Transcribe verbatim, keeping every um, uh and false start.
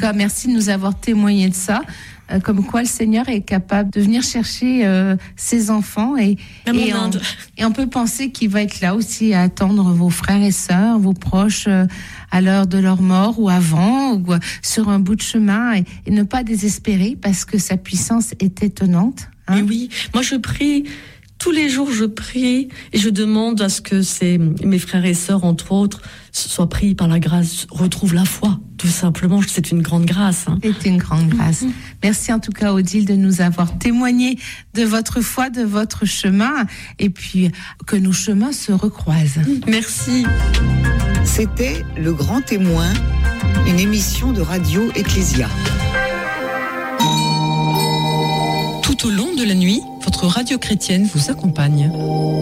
cas, merci de nous avoir témoigné de ça. Euh, comme quoi le Seigneur est capable de venir chercher euh, ses enfants et, et, on, et on peut penser qu'il va être là aussi à attendre vos frères et sœurs, vos proches euh, à l'heure de leur mort ou avant ou euh, sur un bout de chemin et, et ne pas désespérer parce que sa puissance est étonnante. Hein. Et oui, moi je prie. Tous les jours, je prie et je demande à ce que ces, mes frères et sœurs, entre autres, soient pris par la grâce, retrouvent la foi, tout simplement. C'est une grande grâce. Hein. C'est une grande grâce. Mm-hmm. Merci en tout cas, Odile, de nous avoir témoigné de votre foi, de votre chemin, et puis que nos chemins se recroisent. Merci. C'était Le Grand Témoin, une émission de Radio Ecclésia. Tout au long de la nuit, votre radio chrétienne vous accompagne.